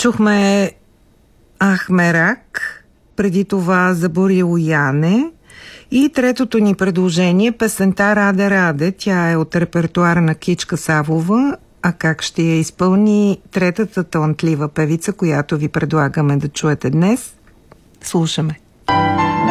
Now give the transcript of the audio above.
Чухме Ахмерак, преди това Заборило Яне и третото ни предложение, песента Раде Раде. Тя е от репертуара на Кичка Савова, а как ще я изпълни третата талантлива певица, която ви предлагаме да чуете днес? Слушаме.